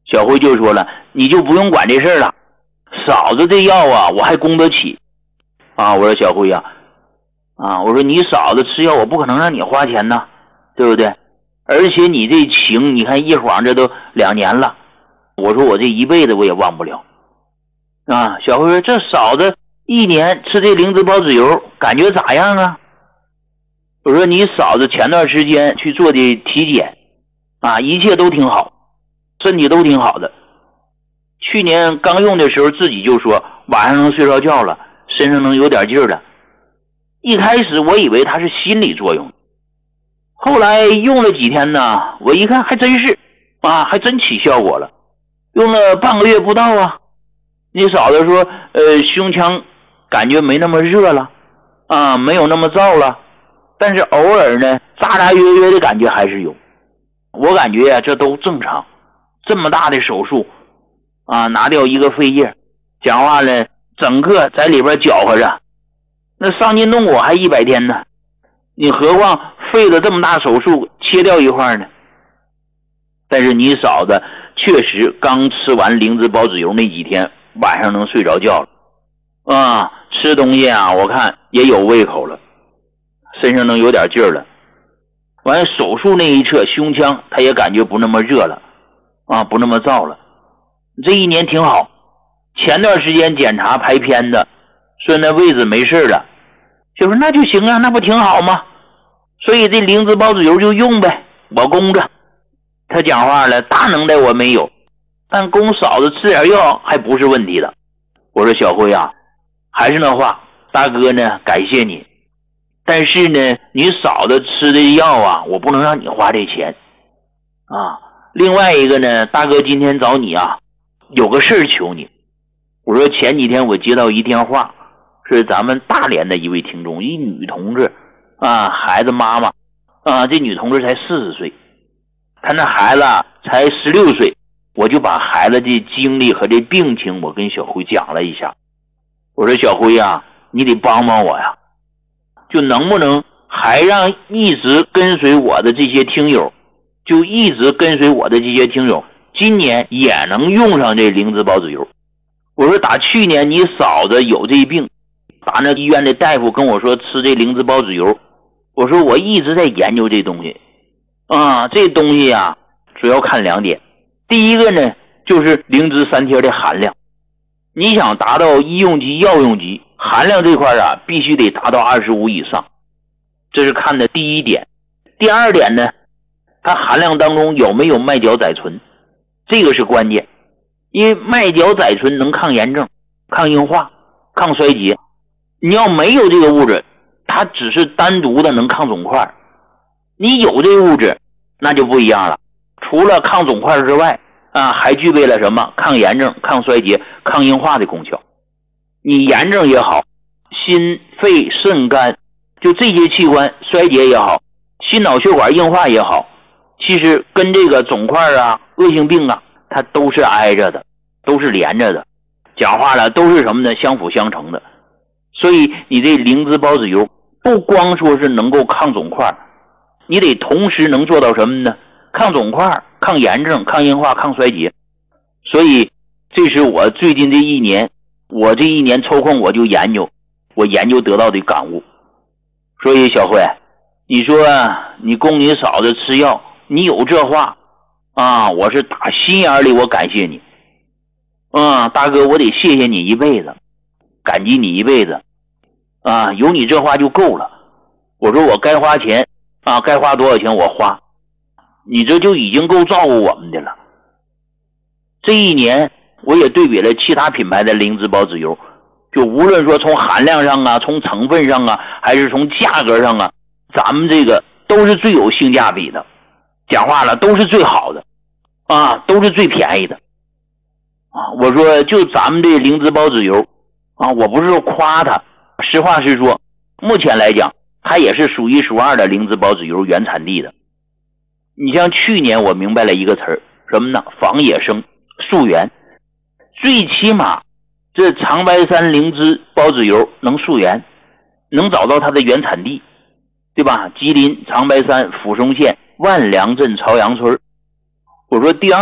小辉就说了，你就不用管这事了，嫂子这药啊我还供得起啊。我说小辉呀，我说你嫂子吃药我不可能让你花钱呐，对不对？而且你这情你看一晃这都2年了，我说我这一辈子我也忘不了啊。小辉说这嫂子1年吃这灵芝孢子油感觉咋样啊？我说你嫂子前段时间去做的体检啊，一切都挺好，身体都挺好的。去年刚用的时候自己就说晚上能睡着觉了，身上能有点劲儿了。一开始我以为他是心理作用，后来用了几天呢，我一看还真是啊，还真起效果了。用了半个月不到啊，你嫂子说胸腔感觉没那么热了啊，没有那么燥了，但是偶尔呢扎扎约约的感觉还是有。我感觉啊这都正常，这么大的手术啊，拿掉一个肺叶，讲话呢整个在里边搅和着，那伤筋动骨还100天呢，你何况费了这么大手术切掉一块呢？但是你嫂子确实刚吃完灵芝孢子油那几天晚上能睡着觉了啊，吃东西啊我看也有胃口了，身上能有点劲儿了。完手术那一侧胸腔他也感觉不那么热了啊，不那么燥了。这1年挺好。前段时间检查排片的说那位置没事了，就说那就行啊，那不挺好吗？所以这灵芝孢子油就用呗，我供着。他讲话了，大能耐我没有，但供嫂子吃点药还不是问题的。我说小辉啊，还是那话，大哥呢感谢你，但是呢你嫂子吃的药啊我不能让你花这钱啊。另外一个呢，大哥今天找你啊有个事儿求你。我说前几天我接到一电话，是咱们大连的一位听众，一女同志啊，孩子妈妈啊，这女同志才40岁，她那孩子才16岁，我就把孩子的经历和这病情我跟小辉讲了一下。我说小辉啊，你得帮帮我呀，就能不能还让一直跟随我的这些听友，就一直跟随我的这些听友今年也能用上这灵芝孢子油。我说打去年你嫂子有这病，打那医院的大夫跟我说吃这灵芝孢子油，我说我一直在研究这东西啊，这东西啊主要看2点。第一个呢就是灵芝3贴的含量，你想达到医用级药用级含量这块啊必须得达到25以上，这是看的第一点。第二点呢，它含量当中有没有麦角甾醇，这个是关键。因为麦角甾醇能抗炎症、抗硬化、抗衰竭，你要没有这个物质，它只是单独的能抗肿块，你有这个物质那就不一样了，除了抗肿块之外啊，还具备了什么抗炎症、抗衰竭、抗硬化的功效。你炎症也好，心肺肾肝就这些器官衰竭也好，心脑血管硬化也好，其实跟这个肿块啊、恶性病啊它都是挨着的，都是连着的，讲话了都是什么呢？相辅相成的。所以你这灵芝孢子油不光说是能够抗肿块，你得同时能做到什么呢？抗肿块、抗炎症、抗硬化、抗衰竭。所以这是我最近这1年，我这1年抽空我就研究，我研究得到的感悟。所以小辉，你说你供你嫂子吃药，你有这话啊，我是打心眼里我感谢你啊，大哥我得谢谢你一辈子，感激你一辈子啊，有你这话就够了。我说我该花钱啊，该花多少钱我花，你这就已经够照顾我们的了。这1年我也对比了其他品牌的灵芝孢子油，就无论说从含量上啊，从成分上啊，还是从价格上啊，咱们这个都是最有性价比的，讲话了都是最好的啊，都是最便宜的啊。我说就咱们这灵芝孢子油啊，我不是说夸它，实话实说，目前来讲它也是数1数2的灵芝孢子油原产地的。你像去年我明白了一个词儿，什么呢？防野生溯源，最起码这长白山灵芝孢子油能溯源，能找到它的原产地，对吧？吉林长白山抚松县万良镇朝阳村。我说第二，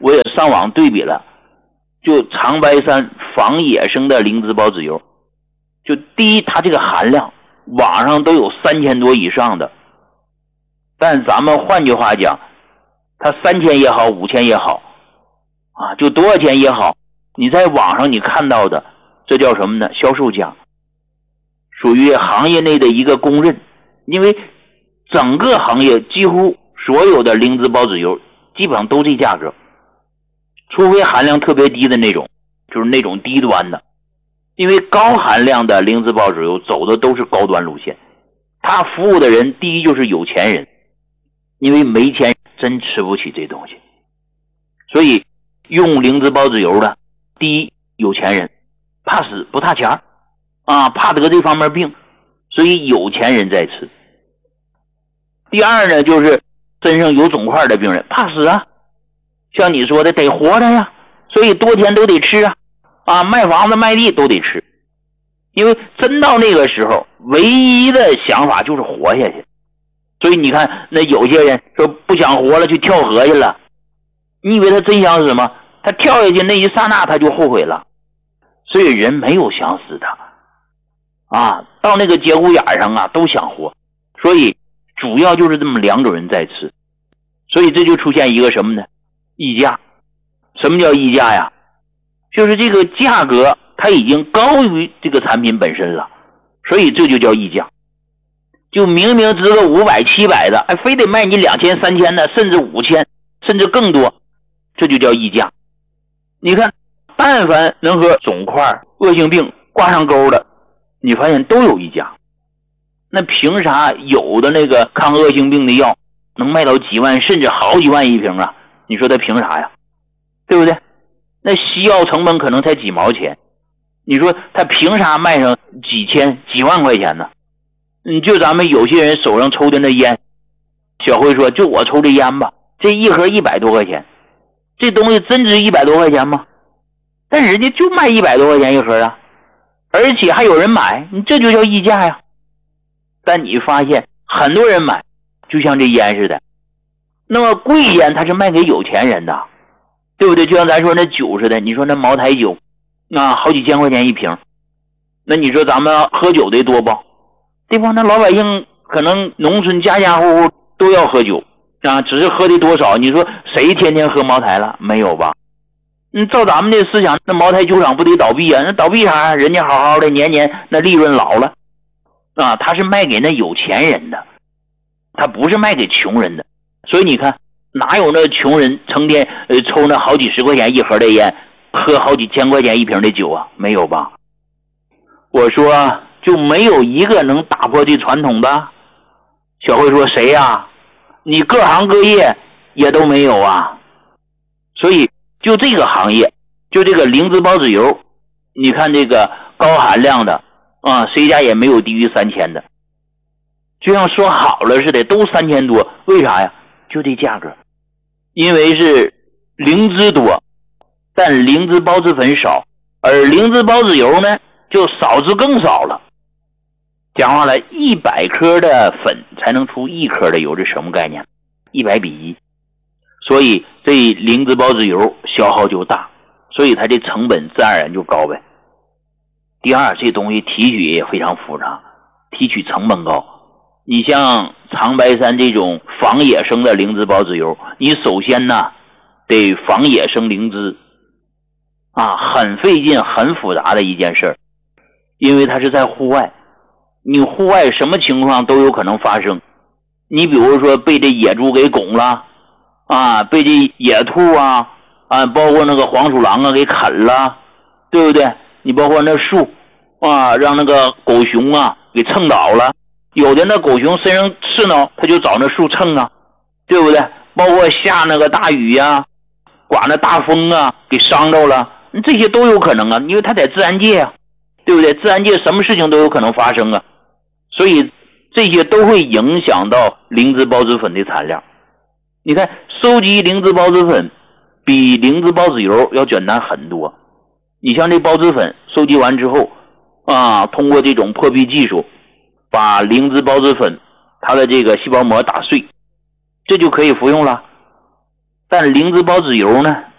我也上网对比了，就长白山仿野生的灵芝孢子油，就第一它这个含量网上都有3000多以上的，但咱们换句话讲，它3000也好5000也好啊，就多少钱也好，你在网上你看到的这叫什么呢？销售价，属于行业内的一个公认。因为整个行业几乎所有的灵芝孢子油基本上都这价格，除非含量特别低的那种，就是那种低端的。因为高含量的灵芝孢子油走的都是高端路线，他服务的人第一就是有钱人，因为没钱真吃不起这东西，所以用灵芝孢子油的，第一有钱人，怕死不差钱啊，怕得这方面病，所以有钱人在吃。第二呢，就是身上有肿块的病人，怕死啊，像你说的得活着呀，所以多钱都得吃啊，卖房子卖地都得吃。因为真到那个时候，唯一的想法就是活下去。所以你看那有些人说不想活了，去跳河去了，你以为他真想死吗？他跳下去那一刹那他就后悔了。所以人没有想死的啊，到那个节骨眼上啊都想活。所以主要就是这么两种人在吃，所以这就出现一个什么呢？溢价。什么叫溢价呀？就是这个价格它已经高于这个产品本身了，所以这就叫溢价。就明明值个500、700的，哎，非得卖你2000、3000的，甚至5000，甚至更多，这就叫溢价。你看，但凡能和肿块、恶性病挂上钩的，你发现都有溢价。那凭啥有的那个抗恶性病的药能卖到几万甚至好几万一瓶啊？你说他凭啥呀？对不对？那西药成本可能才几毛钱，你说他凭啥卖上几千几万块钱呢？就咱们有些人手上抽的那烟，小辉说就我抽的烟吧，这一盒100多块钱，这东西真值100多块钱吗？但人家就卖100多块钱一盒啊，而且还有人买，你这就叫溢价呀。但你发现很多人买就像这烟似的，那么贵烟它是卖给有钱人的，对不对？就像咱说那酒似的，你说那茅台酒啊，好几千块钱一瓶，那你说咱们喝酒的多不？对吧？那老百姓可能农村家家户户都要喝酒啊，只是喝的多少，你说谁天天喝茅台了？没有吧？照咱们的思想，那茅台酒厂不得倒闭啊？那倒闭啥？人家好好的年年那利润老了啊，他是卖给那有钱人的，他不是卖给穷人的。所以你看，哪有那穷人成天抽那好几十块钱一盒的烟，喝好几千块钱一瓶的酒啊？没有吧？我说就没有一个能打破这传统的。小慧说谁呀？你各行各业也都没有啊。所以就这个行业，就这个灵芝孢子油，你看这个高含量的啊，谁家也没有低于3000的，就像说好了似的，都3000多，为啥呀？就这价格，因为是灵芝多，但灵芝孢子粉少，而灵芝孢子油呢，就少之更少了。讲话了，100颗的粉才能出1颗的油，这什么概念？100比1，所以这灵芝孢子油消耗就大，所以它这成本自然而然就高呗。第二，这东西提取也非常复杂，提取成本高。你像长白山这种仿野生的灵芝孢子油，你首先呢得仿野生灵芝啊，很费劲很复杂的一件事，因为它是在户外，你户外什么情况都有可能发生。你比如说被这野猪给拱了啊，被这野兔啊，包括那个黄鼠狼啊给啃了，对不对？你包括那树啊，让那个狗熊啊给蹭倒了，有的那狗熊身上刺挠，他就找那树蹭啊，对不对？包括下那个大雨啊，刮那大风啊，给伤着了，这些都有可能啊，因为它在自然界啊，对不对？自然界什么事情都有可能发生啊，所以这些都会影响到灵芝孢子粉的产量。你看，收集灵芝孢子粉比灵芝孢子油要简单很多。你像这孢子粉收集完之后啊，通过这种破壁技术，把灵芝孢子粉它的这个细胞膜打碎，这就可以服用了。但灵芝孢子油呢，